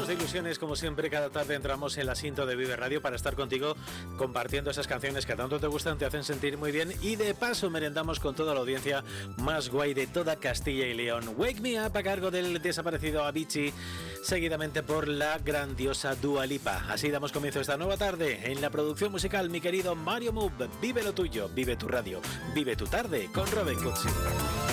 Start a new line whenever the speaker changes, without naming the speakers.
llenos de ilusiones, como siempre, cada tarde entramos en la cinta de Vive Radio para estar contigo compartiendo esas canciones que tanto te gustan, te hacen sentir muy bien y de paso merendamos con toda la audiencia más guay de toda Castilla y León. Wake Me Up a cargo del desaparecido Avicii, seguidamente por la grandiosa Dua Lipa. Así damos comienzo esta nueva tarde en la producción musical, mi querido Mario Move. Vive lo tuyo, vive tu radio, vive tu tarde con Robin Cutsi.